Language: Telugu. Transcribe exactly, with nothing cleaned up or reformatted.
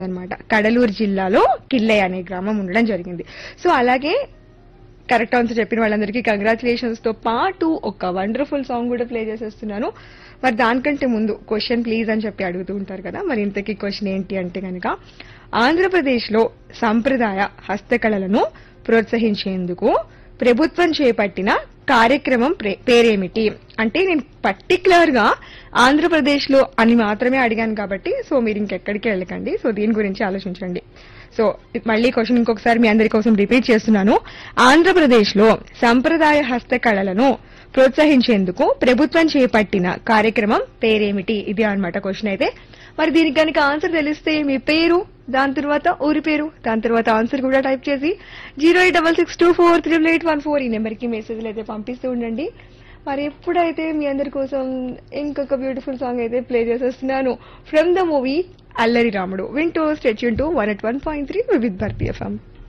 అన్నమాట. కడలూరు జిల్లాలో కిల్లె అనే గ్రామం ఉండడం జరిగింది. సో అలాగే కరెక్ట్ ఆన్సర్ చెప్పిన వాళ్ళందరికీ కంగ్రాచులేషన్స్ తో పాటు ఒక వండర్ఫుల్ సాంగ్ కూడా ప్లే చేసేస్తున్నాను. మరి దానికంటే ముందు క్వశ్చన్ ప్లీజ్ అని చెప్పి అడుగుతూ ఉంటారు కదా, మరి ఇంతకీ క్వశ్చన్ ఏంటి అంటే కనుక, ఆంధ్రప్రదేశ్ లో సంప్రదాయ హస్తకళలను ప్రోత్సహించేందుకు ప్రభుత్వం చేపట్టిన కార్యక్రమం ప్రే- పేరేమిటి అంటే, నేను పర్టికులర్ గా ఆంధ్రప్రదేశ్ లో అని మాత్రమే అడిగాను కాబట్టి, సో మీరు ఇంకెక్కడికి వెళ్ళకండి, సో దీని గురించి ఆలోచించండి. సో మళ్ళీ క్వశ్చన్ ఇంకొకసారి మీ అందరి కోసం రిపీట్ చేస్తున్నాను. ఆంధ్రప్రదేశ్ లో సంప్రదాయ హస్తకళలను ప్రోత్సహించేందుకు ప్రభుత్వం చేపట్టిన కార్యక్రమం పేరేమిటి, ఇది అన్నమాట క్వశ్చన్ అయితే. మరి దీనికి కనుక ఆన్సర్ తెలిస్తే మీ పేరు, దాని తర్వాత ఊరి పేరు, దాని తర్వాత ఆన్సర్ కూడా టైప్ చేసి zero eight double six two four triple eight one four ఈ నెంబర్కి మెసేజ్లు అయితే పంపిస్తూ ఉండండి. మరి ఎప్పుడైతే మీ అందరి కోసం ఇంకొక బ్యూటిఫుల్ సాంగ్ అయితే ప్లే చేసేస్తున్నాను ఫ్రమ్ ద మూవీ అల్లరి రాముడు. వింటూ stay tune to one at one point three with Bharatiya FM.